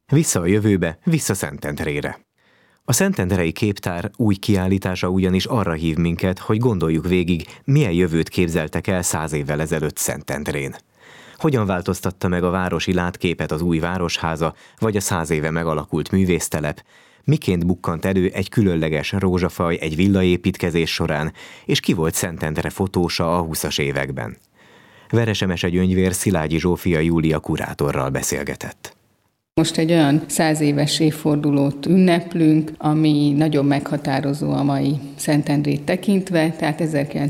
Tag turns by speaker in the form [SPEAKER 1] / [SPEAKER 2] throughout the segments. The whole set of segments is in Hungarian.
[SPEAKER 1] Vissza a jövőbe, vissza Szentendrére. A szentendrei képtár új kiállítása ugyanis arra hív minket, hogy gondoljuk végig, milyen jövőt képzeltek el 100 évvel ezelőtt Szentendrén. Hogyan változtatta meg a városi látképet az új városháza, vagy a 100 éve megalakult művésztelep, miként bukkant elő egy különleges rózsafaj egy villaépítkezés során, és ki volt Szentendre fotósa a 20-as években. Veresemese Gyöngyvér Szilágyi Zsófia Júlia kurátorral beszélgetett.
[SPEAKER 2] Most egy olyan 100 éves évfordulót ünneplünk, ami nagyon meghatározó a mai Szentendrét tekintve, tehát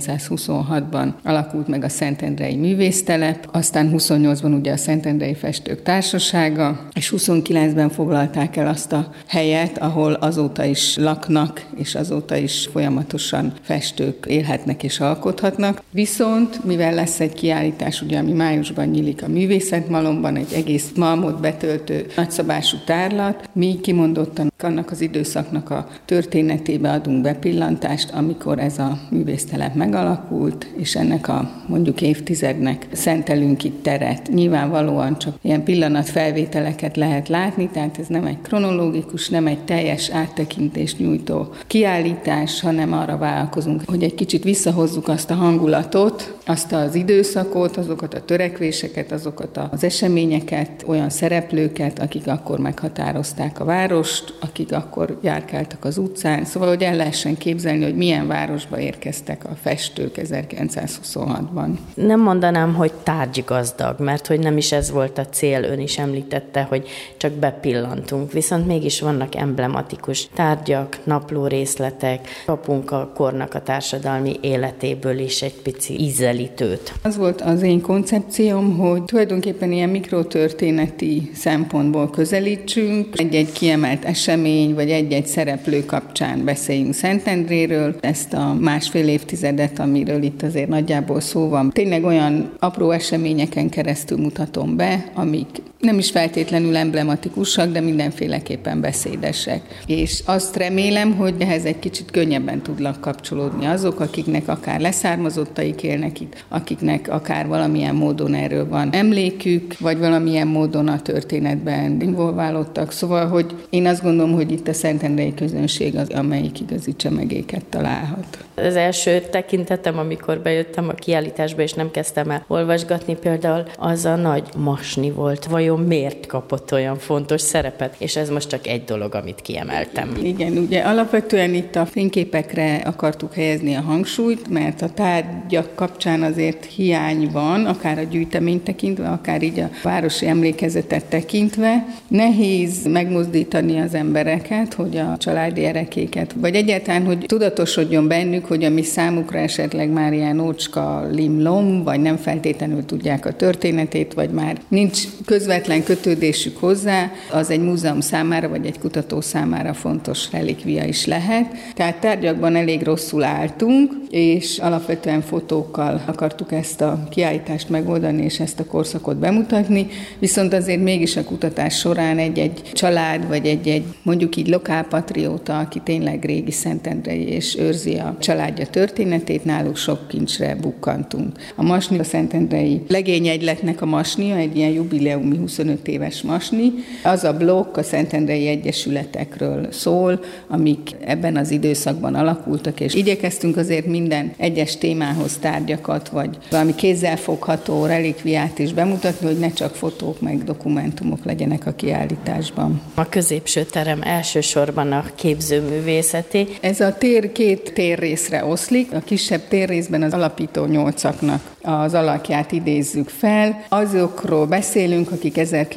[SPEAKER 2] 1926-ban alakult meg a Szentendrei Művésztelep, aztán 28-ban ugye a Szentendrei Festők Társasága, és 29-ben foglalták el azt a helyet, ahol azóta is laknak, és azóta is folyamatosan festők élhetnek és alkothatnak. Viszont, mivel lesz egy kiállítás, ugye, ami májusban nyílik a Művészetmalomban, egy egész malmot betöltő nagyszabású tárlat, mi kimondottan annak az időszaknak a történetébe adunk bepillantást, amikor ez a művésztelep megalakult, és ennek a mondjuk évtizednek szentelünk itt teret. Nyilvánvalóan csak ilyen pillanatfelvételeket lehet látni, tehát ez nem egy kronológikus, nem egy teljes áttekintést nyújtó kiállítás, hanem arra vállalkozunk, hogy egy kicsit visszahozzuk azt a hangulatot, azt az időszakot, azokat a törekvéseket, azokat az eseményeket, olyan szereplőket, akik akkor meghatározták a várost, akik akkor járkáltak az utcán. Szóval, hogy el lehessen képzelni, hogy milyen városba érkeztek a festők 1926-ban.
[SPEAKER 3] Nem mondanám, hogy tárgygazdag, mert hogy nem is ez volt a cél, ön is említette, hogy csak bepillantunk, viszont mégis vannak emblematikus tárgyak, naplórészletek, kapunk a kornak a társadalmi életéből is egy pici ízelítőt.
[SPEAKER 2] Az volt az én koncepcióm, hogy tulajdonképpen ilyen mikrotörténeti szempontból közelítsünk, egy-egy kiemelt esemény, vagy egy-egy szereplő kapcsán beszéljünk Szentendréről. Ezt a másfél évtizedet, amiről itt azért nagyjából szó van, tényleg olyan apró eseményeken keresztül mutatom be, amik nem is feltétlenül emblematikusak, de mindenféleképpen beszédesek. És azt remélem, hogy ehhez egy kicsit könnyebben tudnak kapcsolódni azok, akiknek akár leszármazottaik élnek itt, akiknek akár valamilyen módon erről van emlékük, vagy valamilyen módon a történetben involválódtak. Szóval, hogy én azt gondolom, hogy itt a szentendrei közönség az, amelyik igazi csemegéket találhat.
[SPEAKER 3] Az első tekintetem, amikor bejöttem a kiállításba, és nem kezdtem el olvasgatni, például az a nagy masni volt. Vajon miért kapott olyan fontos szerepet? És ez most csak egy dolog, amit kiemeltem.
[SPEAKER 2] Igen, ugye alapvetően itt a fényképekre akartuk helyezni a hangsúlyt, mert a tárgyak kapcsán azért hiány van, akár a gyűjteményt tekintve, akár így a városi emlékezetet tekintve. Nehéz megmozdítani az embereket, hogy a családi erekéket, vagy egyáltalán, hogy tudatosodjon bennük, hogy ami számukra esetleg már ilyen ócska limlom, vagy nem feltétlenül tudják a történetét, vagy már nincs közvetlen kötődésük hozzá, az egy múzeum számára, vagy egy kutató számára fontos relikvia is lehet. Tehát tárgyakban elég rosszul álltunk, és alapvetően fotókkal akartuk ezt a kiállítást megoldani, és ezt a korszakot bemutatni, viszont azért mégis a kutatás során egy család, vagy egy mondjuk így lokálpatrióta, aki tényleg régi szentendrei és őrzi a családja történetét, náluk sok kincsre bukkantunk. A masni, a szentendrei legényegyletnek a masnia, egy ilyen jubileumi 25 éves masni, az a blokk a szentendrei egyesületekről szól, amik ebben az időszakban alakultak, és igyekeztünk azért minden egyes témához tárgyakat, vagy valami kézzelfogható relikviát is bemutatni, hogy ne csak fotók meg dokumentumok legyenek a kiállításban.
[SPEAKER 3] A középső terem elsősorban a képzőművészeti.
[SPEAKER 2] Ez a tér két térrészre oszlik. A kisebb térrészben az alapító nyolcaknak az alakját idézzük fel. Azokról beszélünk, akik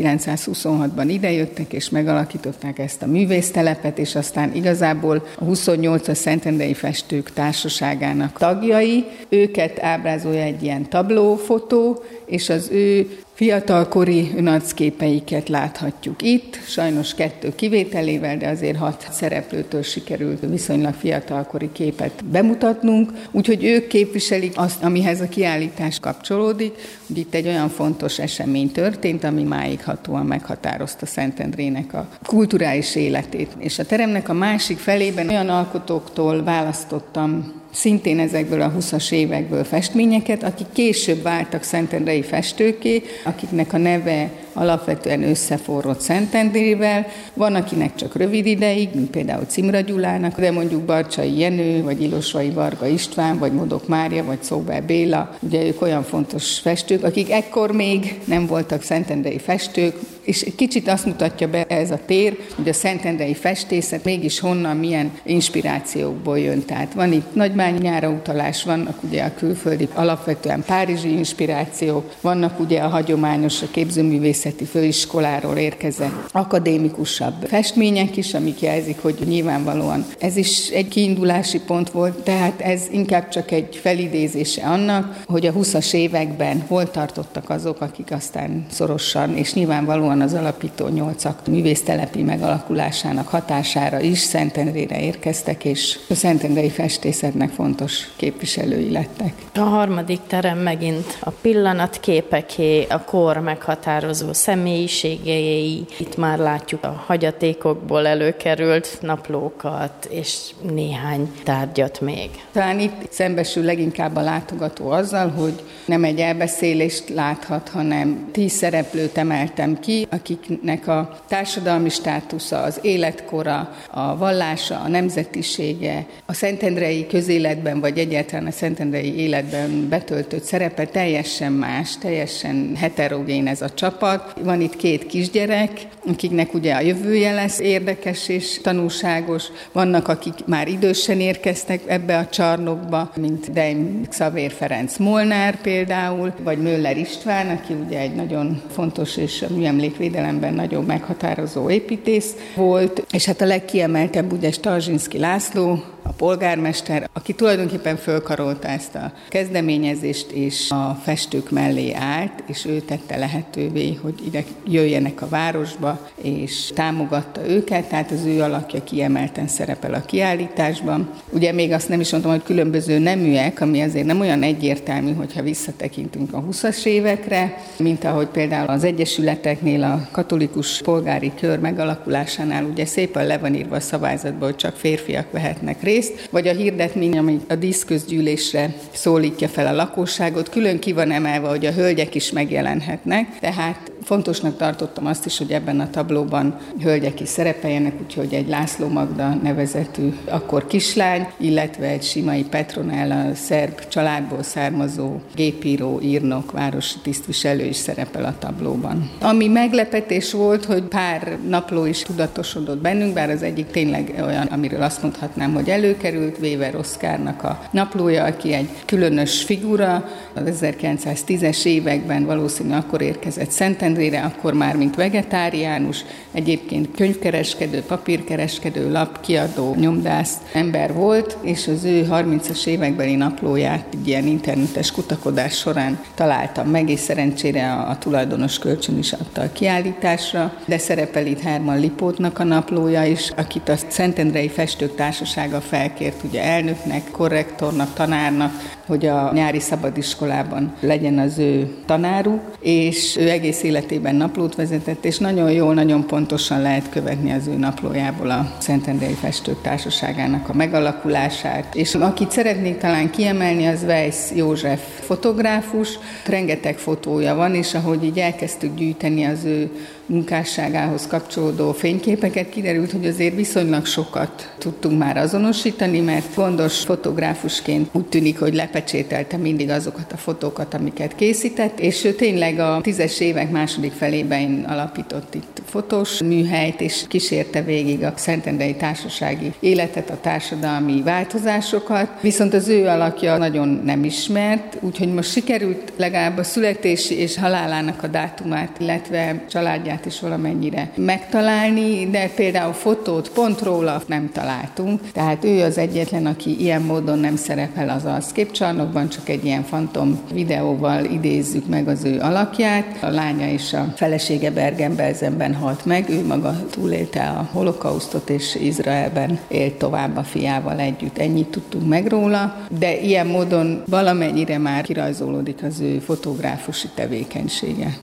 [SPEAKER 2] 1926-ban idejöttek és megalakították ezt a művésztelepet, és aztán igazából a 28-as Szentendrei Festők Társaságának tagjai. Őket ábrázolja egy ilyen tablófotó, és az ő fiatalkori önarcképeiket láthatjuk itt, sajnos 2 kivételével, de azért 6 szereplőtől sikerült viszonylag fiatalkori képet bemutatnunk, úgyhogy ők képviselik azt, amihez a kiállítás kapcsolódik, hogy itt egy olyan fontos esemény történt, ami máighatóan meghatározta Szentendrének a kulturális életét. És a teremnek a másik felében olyan alkotóktól választottam szintén ezekből a 20-as évekből festményeket, akik később váltak szentendrei festőké, akiknek a neve alapvetően összeforrott Szentendrével. Van, akinek csak rövid ideig, mint például Cimra Gyulának, de mondjuk Barcsay Jenő, vagy Ilosvai Varga István, vagy Modok Mária, vagy Szóber Béla, ugye ők olyan fontos festők, akik ekkor még nem voltak szentendrei festők, és kicsit azt mutatja be ez a tér, hogy a szentendrei festészet mégis honnan, milyen inspirációkból jön. Tehát van itt Nagybányára utalás, vannak ugye a külföldi, alapvetően párizsi inspirációk, vannak ugye a hagyományos, a képzőművészeti főiskoláról érkezett akadémikusabb festmények is, amik jelzik, hogy nyilvánvalóan ez is egy kiindulási pont volt, tehát ez inkább csak egy felidézése annak, hogy a 20-as években hol tartottak azok, akik aztán szorosan, és nyilvánvalóan az alapító nyolcak művésztelepi megalakulásának hatására is Szentendrére érkeztek, és a szentendrei festészetnek fontos képviselői lettek.
[SPEAKER 3] A harmadik terem megint a pillanatképeké, a kor meghatározó személyiségei. Itt már látjuk a hagyatékokból előkerült naplókat, és néhány tárgyat még.
[SPEAKER 2] Talán itt szembesül leginkább a látogató azzal, hogy nem egy elbeszélést láthat, hanem 10 szereplőt emeltem ki, akiknek a társadalmi státusza, az életkora, a vallása, a nemzetisége, a szentendrei közéletben, vagy egyáltalán a szentendrei életben betöltött szerepe teljesen más, teljesen heterogén ez a csapat. Van itt 2 kisgyerek, akiknek ugye a jövője lesz érdekes és tanulságos. Vannak, akik már idősen érkeztek ebbe a csarnokba, mint Deim Xavér Ferenc Molnár például, vagy Möller István, aki ugye egy nagyon fontos és a műemlékvédelemben nagyon meghatározó építész volt, és hát a legkiemeltebb ugye Starzsinszky László, a polgármester, aki tulajdonképpen fölkarolta ezt a kezdeményezést, és a festők mellé állt, és ő tette lehetővé, hogy ide jöjjenek a városba, és támogatta őket, tehát az ő alakja kiemelten szerepel a kiállításban. Ugye még azt nem is mondtam, hogy különböző neműek, ami azért nem olyan egyértelmű, hogyha visszatekintünk a 20-as évekre, mint ahogy például az egyesületeknél a katolikus polgári kör megalakulásánál ugye szépen le van írva a szabályzatban, hogy csak férfiak vehetnek részt, vagy a hirdetmény, ami a díszközgyűlésre szólítja fel a lakosságot, külön ki van emelve, hogy a hölgyek is megjelenhetnek, tehát fontosnak tartottam azt is, hogy ebben a tablóban hölgyek is szerepeljenek, úgyhogy egy László Magda nevezetű akkor kislány, illetve egy Simai Petronella szerb családból származó gépíró, írnok, városi tisztviselő is szerepel a tablóban. Ami meglepetés volt, hogy pár napló is tudatosodott bennünk, bár az egyik tényleg olyan, amiről azt mondhatnám, hogy előkerült, Weber Oszkárnak a naplója, aki egy különös figura, az 1910-es években valószínűleg akkor érkezett Szentendrére, akkor már mint vegetáriánus, egyébként könyvkereskedő, papírkereskedő, lapkiadó, nyomdász ember volt, és az ő 30-as évekbeli naplóját egy ilyen internetes kutakodás során találtam meg, és szerencsére a tulajdonos kölcsön is adta a kiállításra, de szerepel itt Herman Lipótnak a naplója is, akit a Szentendrei Festők Társasága felkért ugye elnöknek, korrektornak, tanárnak, hogy a nyári szabadiskolában legyen az ő tanáruk, és ő egész életében naplót vezetett, és nagyon jól, nagyon pontosan lehet követni az ő naplójából a Szentendrei Festők Társaságának a megalakulását. És akit szeretnék talán kiemelni, az Weiss József fotográfus, rengeteg fotója van, és ahogy így elkezdtük gyűjteni az ő munkásságához kapcsolódó fényképeket, kiderült, hogy azért viszonylag sokat tudtunk már azonosítani, mert gondos fotográfusként úgy tűnik, hogy lepecsételte mindig azokat a fotókat, amiket készített, és ő tényleg a 10-es évek második felében alapított itt fotós műhelyt, és kísérte végig a szentendrei társasági életet, a társadalmi változásokat, viszont az ő alakja nagyon nem ismert, úgyhogy most sikerült legalább a születési és halálának a dátumát, illetve családját is valamennyire megtalálni, de például fotót pont róla nem találtunk, tehát ő az egyetlen, aki ilyen módon nem szerepel az arcképcsarnokban, csak egy ilyen fantom videóval idézzük meg az ő alakját. A lánya és a felesége Bergen-Belsenben halt meg, ő maga túlélte a holokausztot, és Izraelben élt tovább a fiával együtt. Ennyit tudtunk meg róla, de ilyen módon valamennyire már kirajzolódik az ő fotográfusi tevékenysége.